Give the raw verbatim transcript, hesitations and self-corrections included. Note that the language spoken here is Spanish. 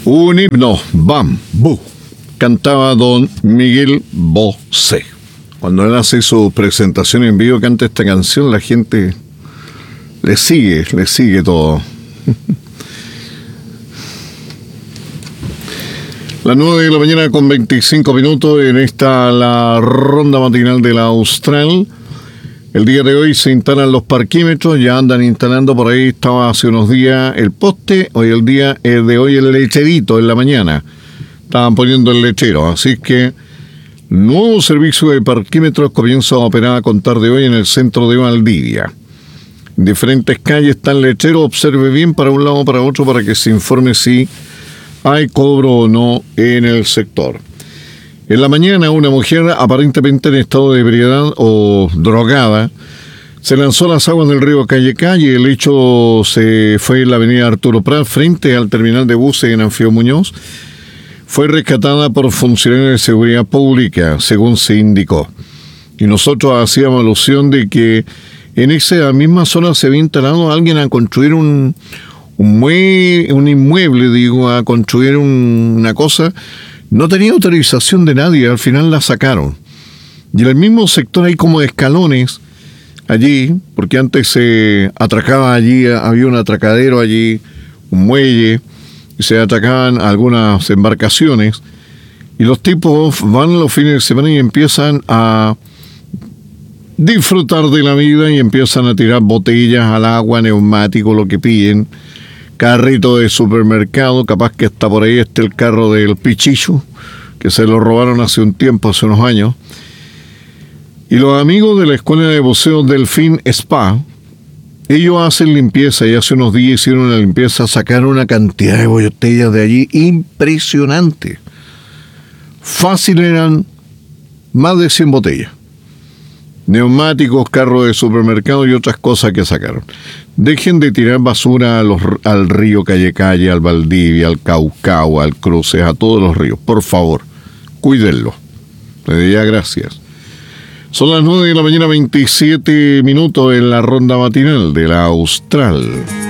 Un himno, bambú, cantaba don Miguel Bosé. Cuando él hace su presentación en vivo, canta esta canción, la gente le sigue, le sigue todo. Las nueve de la mañana con veinticinco minutos en esta la ronda matinal de la Austral. El día de hoy se instalan los parquímetros, ya andan instalando por ahí, estaba hace unos días el poste, hoy el día el de hoy el lecherito en la mañana. Estaban poniendo el lechero, así que nuevo servicio de parquímetros comienza a operar a contar de hoy en el centro de Valdivia. En diferentes calles está el lechero, observe bien para un lado o para otro para que se informe si hay cobro o no en el sector. En la mañana, una mujer aparentemente en estado de ebriedad o drogada se lanzó a las aguas del río Calle Calle. El hecho se fue en la avenida Arturo Prat, frente al terminal de buses en Anfío Muñoz. Fue rescatada por funcionarios de seguridad pública, según se indicó. Y nosotros hacíamos alusión de que en esa misma zona se había instalado alguien a construir un, un, mue, un inmueble, digo, a construir un, una cosa. No tenía autorización de nadie, al final la sacaron. Y en el mismo sector hay como escalones allí, porque antes se atracaba allí, había un atracadero allí, un muelle, y se atracaban algunas embarcaciones, y los tipos van los fines de semana y empiezan a disfrutar de la vida y empiezan a tirar botellas al agua, neumáticos, lo que pillen. Carrito de supermercado, capaz que está por ahí este el carro del Pichicho, que se lo robaron hace un tiempo, hace unos años. Y los amigos de la Escuela de Buceo Delfín Spa, ellos hacen limpieza y hace unos días hicieron una limpieza, sacaron una cantidad de botellas de allí impresionante. Fácil eran más de cien botellas. Neumáticos, carros de supermercado y otras cosas que sacaron. Dejen de tirar basura a los, al río Calle Calle, al Valdivia, al Caucao, al Cruces, a todos los ríos. Por favor, cuídenlo. Les diría gracias. Son las nueve de la mañana, veintisiete minutos en la ronda matinal de la Austral.